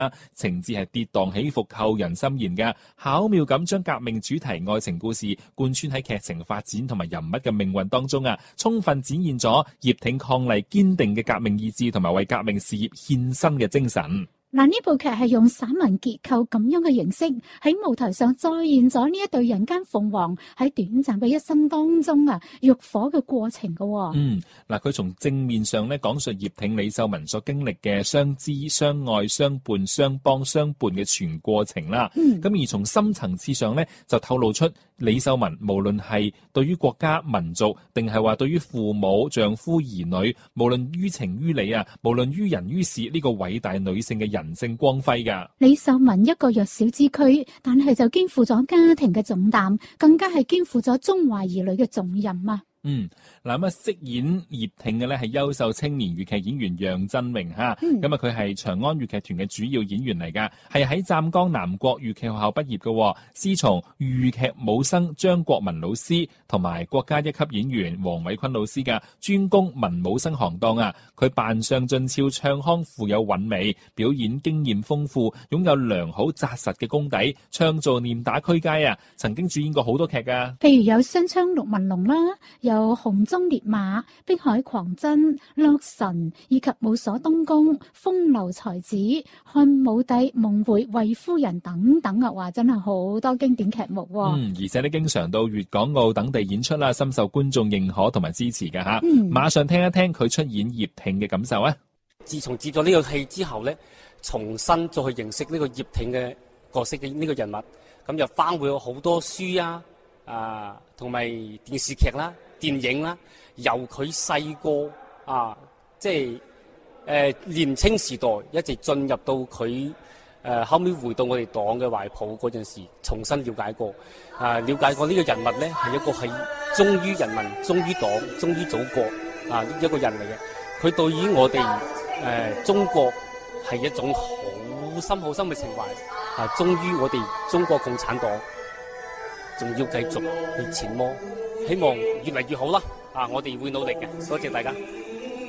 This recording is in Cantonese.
情節係跌宕起伏、扣人心弦嘅，巧妙咁將革命主題愛情故事貫穿喺劇情發展同埋人物嘅命運當中啊，充分展現咗葉挺伉儷堅定嘅革命意志同埋為革命事業獻身嘅精神。 嗱，呢部劇係用散文結構咁樣嘅形式喺舞台上再現咗呢一對人間鳳凰喺短暫嘅一生當中浴火嘅過程嘅。 嗱，佢從正面上咧講述葉挺、李秀文所經歷嘅相知、相愛、相伴、相幫、相伴嘅全過程啦。咁而從深層次上咧就透露出李秀文無論係對於國家民族，定係話對於父母、丈夫、兒女，無論於情於理無論於人於事，呢個偉大女性嘅人性光輝噶。 李秀文一個弱小之軀，但係就肩負咗家庭嘅重擔，更加係肩負咗中華兒女嘅重任啊！ 嗱咁飾演葉挺嘅咧係優秀青年粵劇演員楊振榮嚇，咁佢係長安粵劇團嘅主要演員嚟噶，係喺湛江南國粵劇學校畢業嘅，師從豫劇武生張國民老師同埋國家一級演員黃偉坤老師嘅，專攻文武生行當啊！佢扮相俊俏，唱腔富有韻味，表演經驗豐富，擁有良好紮實嘅功底，唱做念打俱佳啊！曾經主演過好多劇噶， 譬如有《雙槍陸文龍》啦。有紅中烈馬、碧海狂真、洛神以及武鎖東宮、風流才子、漢武帝、夢回、衛夫人等等啊！話真係好多經典劇目。 而且咧經常到粵港澳等地演出啦，深受觀眾認可同埋支持嘅吓。馬上聽一聽佢出演葉挺嘅感受啊！ 自從接咗呢個戲之後咧，重新再去認識呢個葉挺嘅角色嘅呢個人物，咁就翻會有好多書同埋電視劇啦、電影啦，由佢細個即係年青時代一直進入到佢後尾回到我哋黨嘅懷抱嗰陣時，重新了解過了解過呢個人物咧，係一個係忠於人民、忠於黨、忠於祖國一個人嚟嘅。佢對於我哋中國係一種好深好深嘅情懷，忠於我哋中國共產黨。仲要繼續去前摸，希望越嚟越好啦！我哋會努力嘅，多謝大家。